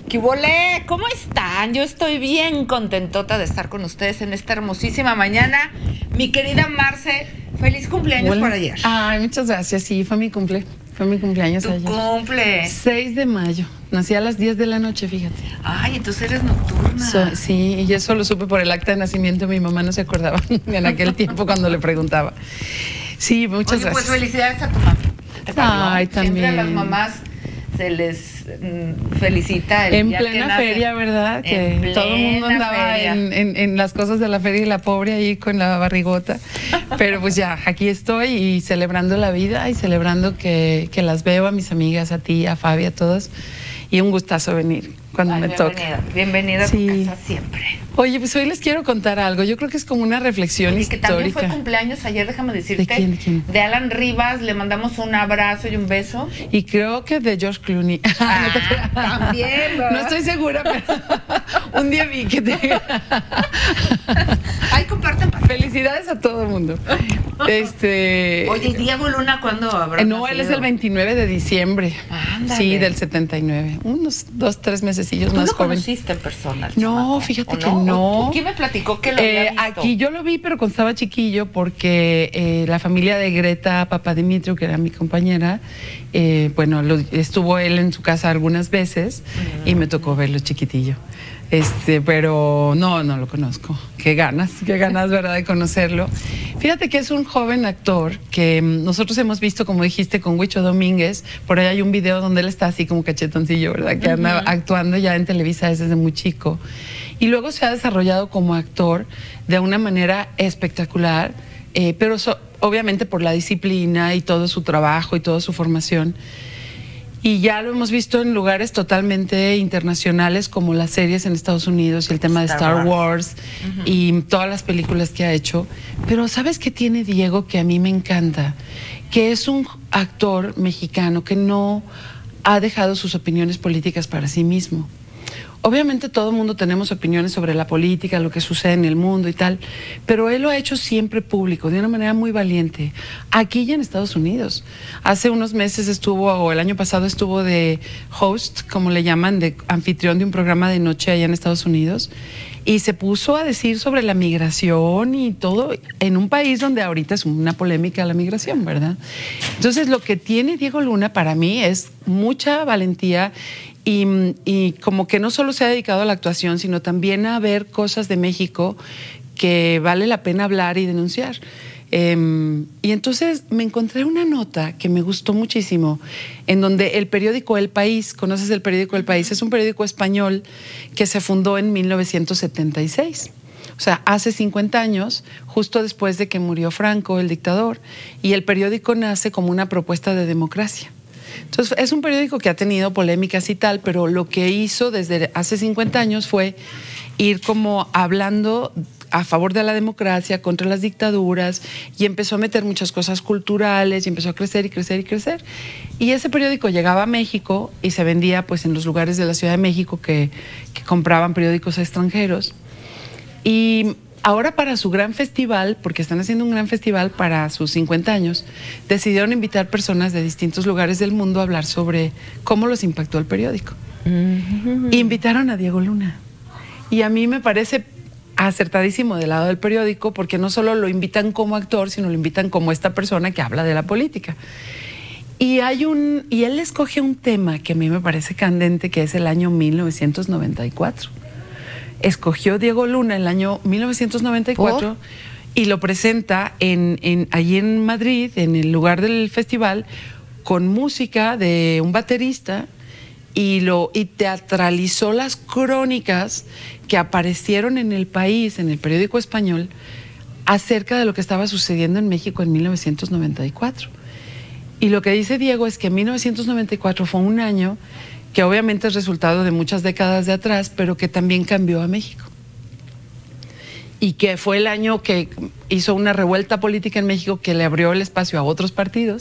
¿Qué volé? ¿Cómo están? Yo estoy bien contentota de estar con ustedes en esta hermosísima mañana. Mi querida Marce, feliz cumpleaños por ayer. Ay, muchas gracias. Sí, fue mi cumpleaños ayer. ¿Tu cumple? 6 de mayo. Nací a las 10 de la noche, fíjate. Ay, entonces eres nocturna. Sí, y eso lo supe por el acta de nacimiento. Mi mamá no se acordaba en aquel tiempo cuando le preguntaba. Sí, muchas gracias. Pues felicidades a tu mamá. Ay, también. Siempre a las mamás se les felicita el en día plena que nace. Feria, ¿verdad? Que todo el mundo andaba en las cosas de la feria y la pobre ahí con la barrigota. Pero pues ya, aquí estoy y celebrando la vida y celebrando que las veo a mis amigas, a ti, a Fabi, a todos. Y un gustazo venir cuando me toca. Bienvenida a tu casa siempre. Oye, pues hoy les quiero contar algo. Yo creo que es como una reflexión histórica. Que también fue cumpleaños ayer, déjame decirte. ¿De quién? De Alan Rivas, le mandamos un abrazo y un beso. Y creo que de George Clooney. También, ¿verdad? No estoy segura, pero un día vi que te... Ay, comparten. Felicidades a todo el mundo. Oye, Diego Luna, ¿cuándo habrá No, él es el 29 de diciembre. Ándale. Sí, del 79. Unos 2-3 mesecillos más joven. ¿Tú lo conociste en persona? No, fíjate que no. ¿Quién me platicó que lo había visto? Aquí yo lo vi, pero cuando estaba chiquillo, porque la familia de Greta Papadimitriou, que era mi compañera, bueno, estuvo él en su casa algunas veces y me tocó verlo chiquitillo. Pero no lo conozco. Qué ganas, ¿verdad?, de conocerlo. Fíjate que es un joven actor que nosotros hemos visto, como dijiste, con Huicho Domínguez. Por ahí hay un video donde él está así como cachetoncillo, ¿verdad?, que anda actuando ya en Televisa desde muy chico. Y luego se ha desarrollado como actor de una manera espectacular, pero obviamente por la disciplina y todo su trabajo y toda su formación. Y ya lo hemos visto en lugares totalmente internacionales, como las series en Estados Unidos y el tema de Star Wars y todas las películas que ha hecho. Pero ¿sabes qué tiene Diego que a mí me encanta? Que es un actor mexicano que no ha dejado sus opiniones políticas para sí mismo. Obviamente todo el mundo tenemos opiniones sobre la política, lo que sucede en el mundo y tal, pero él lo ha hecho siempre público, de una manera muy valiente, aquí y en Estados Unidos. Hace unos meses o el año pasado estuvo de host, como le llaman, de anfitrión de un programa de noche allá en Estados Unidos, y se puso a decir sobre la migración y todo, en un país donde ahorita es una polémica la migración, ¿verdad? Entonces lo que tiene Diego Luna para mí es mucha valentía. Y como que no solo se ha dedicado a la actuación, sino también a ver cosas de México que vale la pena hablar y denunciar. Y entonces me encontré una nota que me gustó muchísimo, en donde el periódico El País, ¿conoces el periódico El País? Es un periódico español que se fundó en 1976. O sea, hace 50 años, justo después de que murió Franco, el dictador, y el periódico nace como una propuesta de democracia. Entonces, es un periódico que ha tenido polémicas y tal, pero lo que hizo desde hace 50 años fue ir como hablando a favor de la democracia, contra las dictaduras, y empezó a meter muchas cosas culturales, y empezó a crecer y crecer y crecer. Y ese periódico llegaba a México y se vendía pues en los lugares de la Ciudad de México que compraban periódicos extranjeros. Y ahora, para su gran festival, porque están haciendo un gran festival para sus 50 años, decidieron invitar personas de distintos lugares del mundo a hablar sobre cómo los impactó el periódico. Invitaron a Diego Luna. Y a mí me parece acertadísimo del lado del periódico, porque no solo lo invitan como actor, sino lo invitan como esta persona que habla de la política. Y él escoge un tema que a mí me parece candente, que es el año 1994. Escogió Diego Luna en el año 1994 y lo presenta allí en Madrid, en el lugar del festival, con música de un baterista y teatralizó las crónicas que aparecieron en El País, en el periódico español, acerca de lo que estaba sucediendo en México en 1994. Y lo que dice Diego es que 1994 fue un año que obviamente es resultado de muchas décadas de atrás, pero que también cambió a México. Y que fue el año que hizo una revuelta política en México que le abrió el espacio a otros partidos